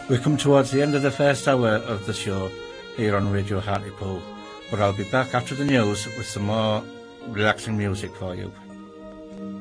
We've come towards the end of the first hour of the show here on Radio Hartlepool, but I'll be back after the news with some more relaxing music for you.